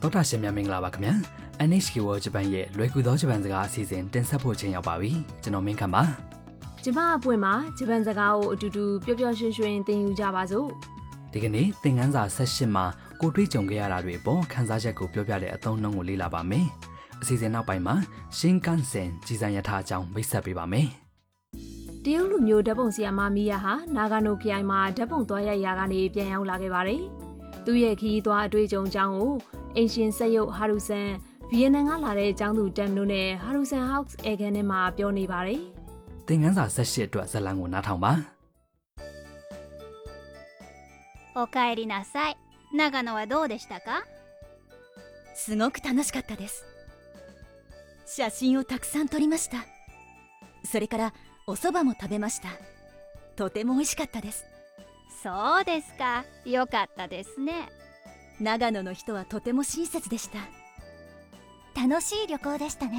တောတာရှင်များမင်္ဂလာပါခင်ဗျာ NHK World Japan ရဲ့လွယ်ကူသောဂျပန်စကားအစီအစဉ်တင်ဆက်ဖို့ချိန်ရောက်ပါပြီကျွန်တော်မင်းခမ်းပါကျမအပွင့်မှာဂျပန်စကားကိုအတူတူပျော်ပျော်ရွှင်ရွှင်သင်ယူကြပါစို့ဒီကနေ့သင်ခန်းစာ18မှာကိုတွေ့ကြုံခဲ့ရတာတွေပေါ်ခန်းစားချက်ကိုပြောပြတဲ့အသုံးအနှုန်းကိုလေ့လာပါမယ်အစီအစဉ်နောက်ပိုင်းမှာရှင်းကန်ဆန်ကြီးစံရထားအကြောင်းမိတ်ဆက်ပေးပါမယ်တရုတ်လူမျိုးဓာတ်ပုံဆရာမမီယာဟာနာဂါနိုခရိုင်မှာဓာတ်ပုံသွားရိုက်ရာကနေပြန်ရောက်လာခဲ့ပါတယ်သူ့ရဲ့ခရီးသွားအတွေ့အကြုံအကြောင်းကိုအင်ရှင်ဆက်ရုပ်ဟာရူဆန်ဗီယက်နမ်ကလာတဲ့အကြောင်းသူတမ်နိုနဲ့ဟာရူဆန်ဟောက်စ်အေဂန်နဲ့မှာပြောနေပါတယ်သင်ခန်းစာ18အတွက်ဇာတ်လမ်းကိုနားထောင်ပါおかえりなさい。長野はどうでしたか？ すごく楽しかったです。写真をたくさん撮りました。それからお蕎麦も食べました。とても美味しかったです。 そうですか。よかったですね。 長野の人はとても親切でした。 楽しい旅行でしたね。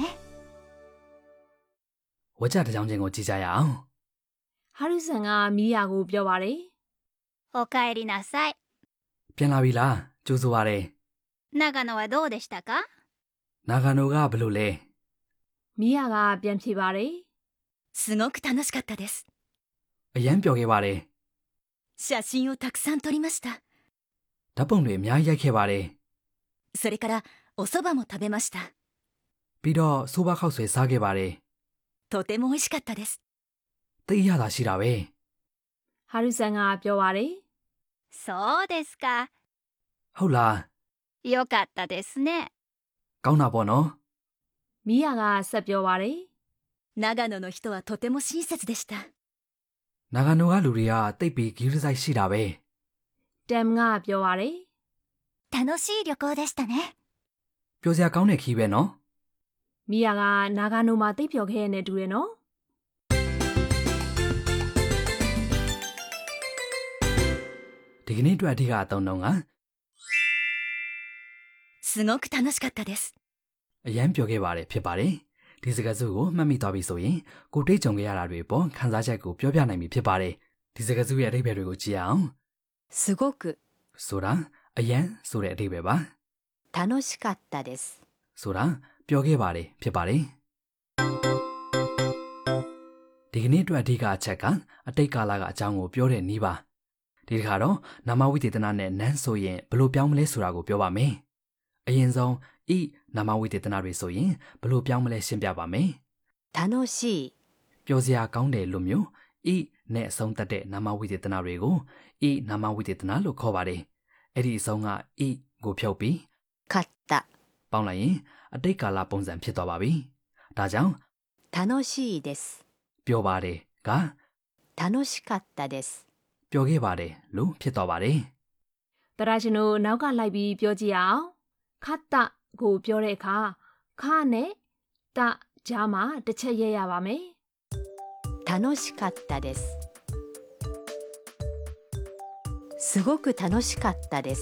ဝါကြတစ်ကြောင်းချင်းကိုကြည့်ကြရအောင်ဟာရူဆန်ကမီယာကိုပြောပါတယ်おかえりなさい。 ပြန်လာပြီလားကြိုးဆိုပါရစေ長野はどうでしたか？ နာဂါနိုကဘယ်လိုလဲမီယာကပြန်ဖြေပါတယ်すごく楽しかったです。 အရန်ပျော်ခဲ့ပါတယ်写真をたくさん撮りました。 ဓာတ်ပုံတွေအများကြီးရိုက်ခဲ့ပါတယ်それからお蕎麦も食べました。 ပြီးတော့ဆိုးပါခောက်ဆွဲစားခဲ့ပါတယ်とても美味しかったです。 သိရတာရှိတာပဲဟာရူဆန်ကပြောပါတယ်そうですか。 ဟုတ်လားよかったですね。 ကောင်းတာပေါ့နော်မီယာကဆက်ပြောပါတယ်長野の人はとても親切でした。 နာဂါနိုကလူတွေကတိတ်ပြီးဂီးဆိုင်ရှိတာပဲတမ်ကပြောပါတယ်楽しい旅行でしたね。 ပျော်စရာကောင်းတဲ့ခီးပဲနော်မီယာကနာဂါနိုမှာတိတ်ပျော်ခဲ့ရတဲ့တူတယ်နော်ဒီကနေ့အတွက်အဓိကအသုံးတော့ကすごく楽しかったです。 အရန်ပျော်ခဲ့ပါတယ်ဖြစ်ပါတယ်ဒီစကားစုကိုမှတ်မိသွားပြီဆိုရင်ကိုတွေ့ကြုံခဲ့ရတာတွေပေါ်ခန်းစားချက်ကိုပြောပြနိုင်ပြီဖြစ်ပါတယ်ဒီစကားစုရဲ့အဓိပ္ပာယ်တွေကိုကြည့်အောင်すごくဆိုတာအရန်ဆိုတဲ့အဓိပ္ပာယ်ပါ楽しかったですဆိုတာပျော်ခဲ့ပါတယ်ဖြစ်ပါတယ်ဒီကနေ့အတွက်အဓိကအချက်ကအတိတ်ကာလကအကြောင်းကိုပြောတဲ့နည်းပါဒီတစ်ခါတော့နာမဝိသေသနနဲ့နန်းဆိုရင်ဘယ်လိုပြောင်းမလဲဆိုတာကိုပြောပါမယ်အရင်ဆုံးဤနာမဝိသေသနတွေဆိုရင်ဘယ်လိုပြောင်းမလဲရှင်းပြပါမယ်楽しいပျော်စရာကောင်းတယ်လို့မျိုးဤနဲ့အဆုံးသတ်တဲ့နာမဝိသေသနတွေကိုဤနာမဝိသေသနလို့ခေါ်ပါတယ်အဲ့ဒီအဆုံးကဤကိုဖြုတ်ပြီး買ったပေါင်းလိုက်ရင်အတိတ်ကာလပုံစံဖြစ်သွားပါပြီဒါကြောင့်楽しいですပျော်ပါတယ်က楽しかったですပျော်ခဲ့ပါတယ်လို့ဖြစ်သွားပါတယ်တရာရှင်တို့နောက်ကလိုက်ပြီးပြောကြည့်အောင်ခတ်တာကိုပြောတဲ့အခါခနဲ့တကြားမှာတစ်ချက်ရဲရပါမယ်楽しかったですすごく楽しかったです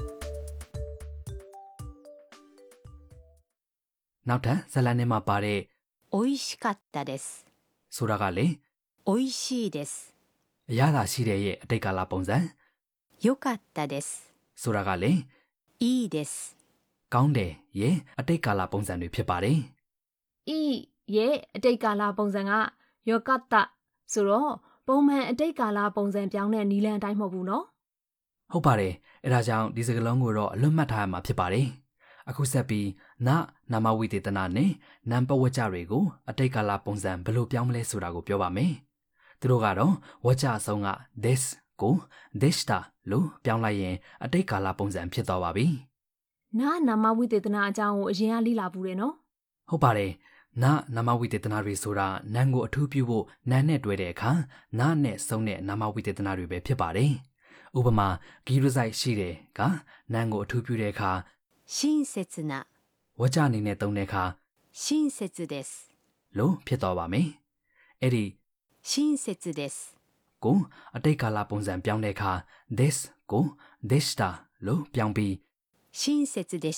နောက်ထပ်ဇာတ်လမ်းထဲမှာပါတဲ့美味しかったですဆိုတာကလေ美味しいですအရသာရှိတဲ့ရဲ့အတိတ်ကာလပုံစံよかったですဆိုတာကလေいいですကောင်းတယ်ရဲ့အတိတ်ကာလပုံစံတွေဖြစ်ပါတယ်ဤရဲ့အတိတ်ကာလပုံစံကယောကတ္တဆိုတော့ပုံမှန်အတိတ်ကာလပုံစံပြောင်းတဲ့နီလန်အတိုင်းမဟုတ်ဘူးနော်ဟုတ်ပါတယ်အဲဒါကြောင့်ဒီစကားလုံးကိုတော့အလွတ်မှတ်ထားရမှာဖြစ်ပါတယ်အခုဆက်ပြီးနာမဝိသေသနနဲ့နံပဝကြတွေကိုအတိတ်ကာလပုံစံဘယ်လိုပြောင်းမလဲဆိုတာကိုပြောပါမယ်သူတို့ကတော့ဝကြအဆုံးက this ကို deshta လို့ပြောင်းလိုက်ရင်အတိတ်ကာလပုံစံဖြစ်သွားပါပြီနာမဝိသေသနအကြောင်းကိုအရင်ကလေ့လာဘူးတယ်နော်ဟုတ်ပါတယ်နာမဝိသေသနတွေဆိုတာနံကိုအထူးပြုဖို့နံနဲ့တွဲတဲ့အခါနဲ့ဆုံးတဲ့နာမဝိသေသနတွေပဲဖြစ်ပါတယ်ဥပမာဂီရဆိုင်ရှိတယ်ကနံကိုအထူးပြုတဲ့အခါ親切なဝကြအနေနဲ့သုံးတဲ့အခါ親切ですလို့ဖြစ်သွားပါမယ်အဲ့ဒီ親切ですကိုအတိတ်ကာလပုံစံပြောင်းတဲ့အခါ this ကို deshta လို့ပြောင်းပြီး親切でし